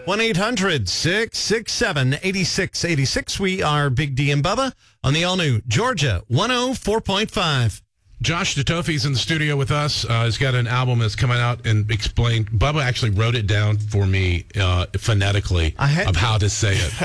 1-800-667-8686. We are Big D and Bubba on the all-new Georgia 104.5. Josh Datofi's in the studio with us. He's got an album that's coming out and explained. Bubba actually wrote it down for me phonetically of how to say it.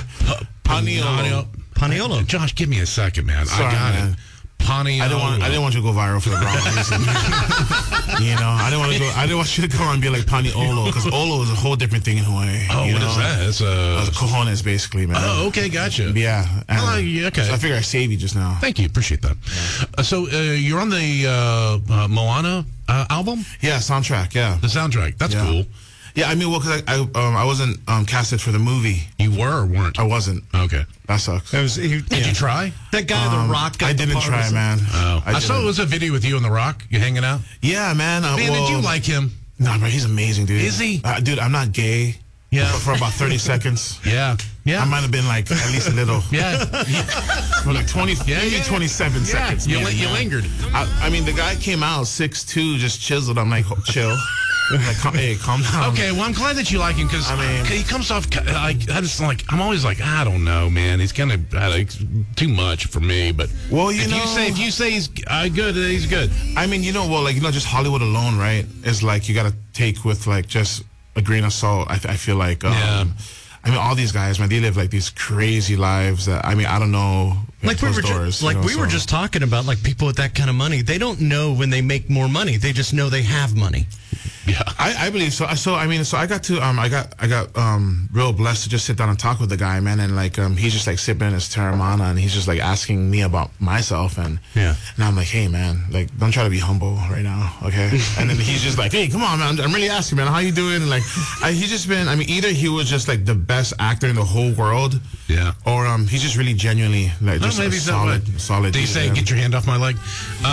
Paniolo. Josh, give me a second, man. Sorry, I got man. it. Paniolo. I didn't want you to go viral for the wrong reason. I didn't want you to come and be like Paniolo, because Olo is a whole different thing in Hawaii. Oh, what is that? It's cojones, basically, man. Oh, okay, gotcha. Yeah. Okay. So I figured I'd save you just now. Thank you. Appreciate that. Yeah. So you're on the Moana album? Yeah, soundtrack, yeah. The soundtrack. That's cool. Yeah, I mean, well, because I wasn't casted for the movie. You were or weren't? I wasn't. Okay. That sucks. Did you try? That guy, The Rock, got I didn't try, man. Oh. I saw it was a video with you and The Rock. You hanging out? Yeah, man. Did you like him? Nah, bro, he's amazing, dude. Is he? Dude, I'm not gay. Yeah. For about 30 seconds. Yeah. I might have been like at least a little. Yeah. For like 20, maybe 27 seconds. You lingered. I mean, the guy came out 6'2", just chiseled. I'm like, chill. Like, hey, calm down. Okay, well, I'm glad that you like him because he comes off like I'm always like, I don't know, man. He's kind of too much for me. But if you say he's good, he's good. I mean, just Hollywood alone, right? Is like you got to take with like just a grain of salt. I feel like. I mean, all these guys, man, they live like these crazy lives that, I mean, I don't know. Like we were just talking about, like people with that kind of money, they don't know when they make more money. They just know they have money. Yeah, I believe so. So I got to I got real blessed to just sit down and talk with the guy, man, and like he's just like sipping his Terramana and he's just like asking me about myself and I'm like, hey man, like don't try to be humble right now, okay? And then he's just like, hey, come on, man, I'm really asking, man, how you doing? And like he's just been, I mean, either he was just like the best actor in the whole world, or he's just really genuinely like just a solid. Do you say get your hand off my leg?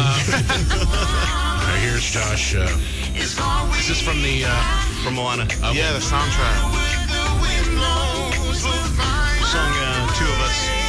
Here's Josh. Is this from the From Moana. Yeah, the soundtrack. Song Two of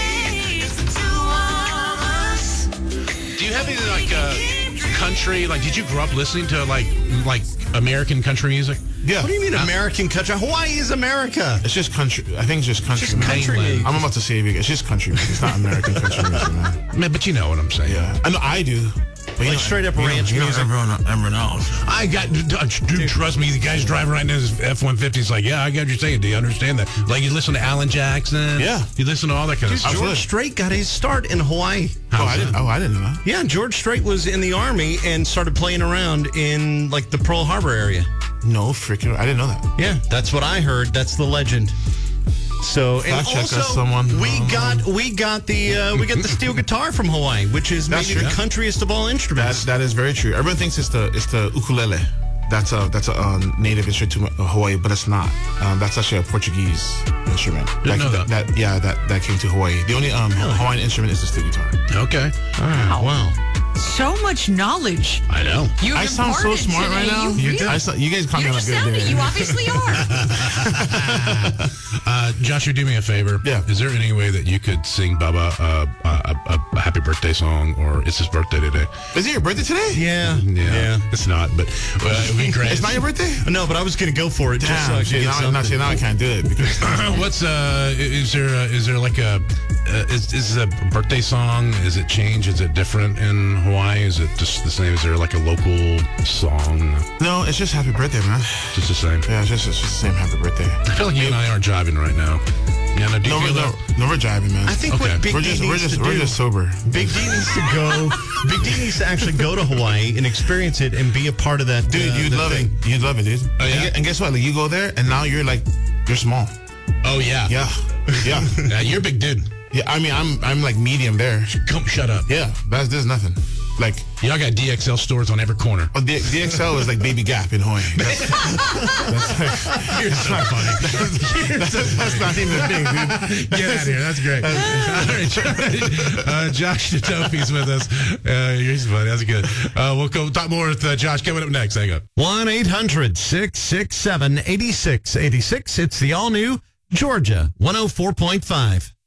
Us. Do you have any like country? Like, did you grow up listening to like American country music? Yeah. What do you mean American country? Hawaii is America. It's just country. I think it's just country. Just country music. I'm about to save you. It's just country music. It's not American country music, man. But you know what I'm saying. Yeah. I know I do. But like straight up ranch music. Everyone knows. Dude, trust me, the guy's driving right now his F-150. He's like, yeah, I get what you're saying. Do you understand that? Like, you listen to Alan Jackson. Yeah. You listen to all that kind of stuff. George Strait got his start in Hawaii. I didn't know that. Yeah, George Strait was in the Army and started playing around in like the Pearl Harbor area. No freaking, I didn't know that. Yeah, that's what I heard. That's the legend. So and also we got the steel guitar from Hawaii, which is maybe the countryest of all instruments. That is very true. Everyone thinks it's the ukulele. That's a native instrument to Hawaii, but it's not. That's actually a Portuguese instrument. Didn't know that. That came to Hawaii. The only Hawaiian instrument is the steel guitar. Okay. Wow. So much knowledge. I know. I sound so smart right now. You guys caught me on a good day. You obviously are. Josh, you do me a favor. Yeah. Is there any way that you could sing Bubba a happy birthday song, or it's his birthday today? Is it your birthday today? Yeah. It's not, but it would be great. It's not your birthday? No, but I was going to go for it. Damn, just so I could get something. now I can't do it. Because What's is there like a is a birthday song? Is it changed? Is it different in Hawaii? Is it just the same? Is there like a local song? No, it's just happy birthday, man. Just the same. Yeah, it's just the same happy birthday. I feel like you and I aren't jiving right now. Yeah, no, do you feel that? No, we're jiving, man. I think what Big D needs to do. We're just sober. Big D needs to go. Big D needs to actually go to Hawaii and experience it and be a part of that. Dude, you'd love it. You'd love it, dude. Oh, yeah? And guess what? Like, you go there, and now you're small. Oh yeah. Yeah. You're a big dude. Yeah, I mean, I'm like medium there. Come, shut up. Yeah, there's nothing. Like, y'all got DXL stores on every corner. Oh, DXL is like Baby Gap in Hawaii. That's not funny. That's not even a thing, dude. Get out of here. That's great. All right, Josh Datofi's with us. He's funny. That's good. We'll go talk more with Josh coming up next. Hang on. 1-800-667-8686. It's the all-new Georgia 104.5.